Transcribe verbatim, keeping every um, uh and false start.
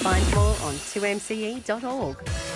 Find more on two m c e dot org.